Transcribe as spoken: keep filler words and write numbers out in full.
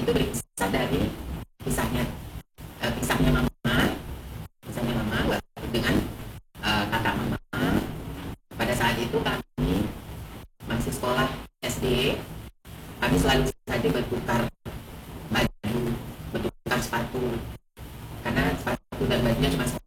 itu berkisah dari kisahnya uh, kisahnya mama kisahnya mama dengan uh, kata mama pada saat itu kami masih sekolah S D, kami selalu saja bertukar baju, bertukar sepatu, karena sepatu dan bajunya cuma